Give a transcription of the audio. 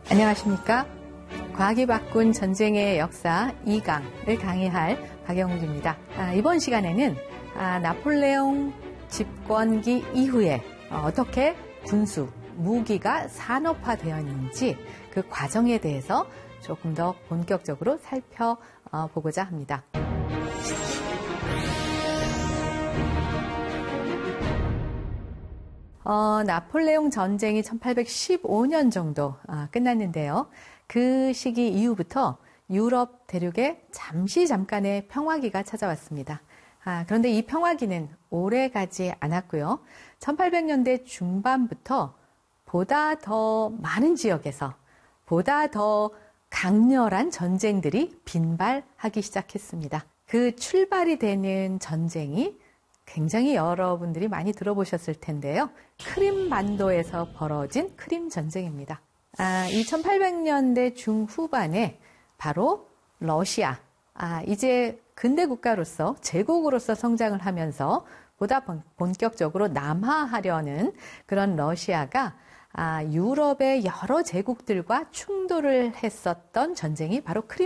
안녕하십니까? 과학이 바꾼 전쟁의 역사 2강을 강의할 박영주입니다. 이번 시간에는 나폴레옹 집권기 이후에 어떻게 군수, 무기가 산업화되었는지 그 과정에 대해서 조금 더 본격적으로 살펴보고자 합니다. 나폴레옹 전쟁이 1815년 정도 끝났는데요. 그 시기 이후부터 유럽 대륙에 잠깐의 평화기가 찾아왔습니다. 그런데 이 평화기는 오래 가지 않았고요. 1800년대 중반부터 보다 더 많은 지역에서 보다 더 강렬한 전쟁들이 빈발하기 시작했습니다. 그 출발이 되는 전쟁이 굉장히 여러분들이 많이 들어보셨을 텐데요. 크림반도에서 벌어진 크림 전쟁입니다. 이 1800년대 중후반에 바로 러시아, 이제 근대 국가로서 제국으로서 성장을 하면서 보다 본격적으로 남하하려는 그런 러시아가 유럽의 여러 제국들과 충돌을 했었던 전쟁이 바로 크림